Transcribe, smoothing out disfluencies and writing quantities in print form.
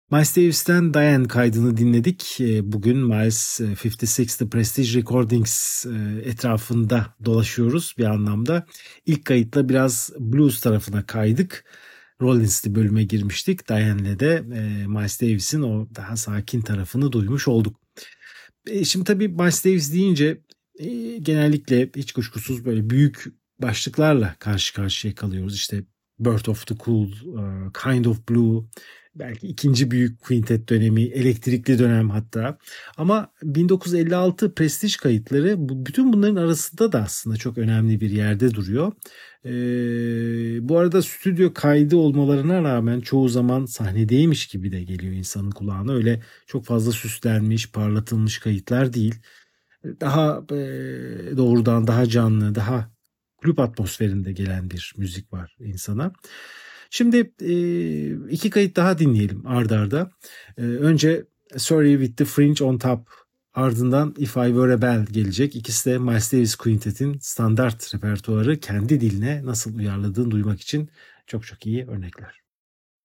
Miles Davis'ten Diane kaydını dinledik. Bugün Miles 56 The Prestige Recordings etrafında dolaşıyoruz bir anlamda. İlk kayıtla biraz blues tarafına kaydık. Rollins'li bölüme girmiştik. Diane'le de Miles Davis'in o daha sakin tarafını duymuş olduk. Şimdi tabii Miles Davis deyince genellikle hiç kuşkusuz böyle büyük başlıklarla karşı karşıya kalıyoruz. İşte Birth of the Cool, Kind of Blue, belki ikinci büyük quintet dönemi, elektrikli dönem hatta. Ama 1956 prestij kayıtları bütün bunların arasında da aslında çok önemli bir yerde duruyor. Bu arada stüdyo kaydı olmalarına rağmen çoğu zaman sahnedeymiş gibi de geliyor insanın kulağına. Öyle çok fazla süslenmiş, parlatılmış kayıtlar değil. Daha doğrudan, daha canlı, daha kulüp atmosferinde gelen bir müzik var insana. Şimdi iki kayıt daha dinleyelim ard arda. Önce Sorry with the Fringe on Top, ardından If I Were a Bell gelecek. İkisi de Miles Davis Quintet'in standart repertuarı kendi diline nasıl uyarladığını duymak için çok çok iyi örnekler.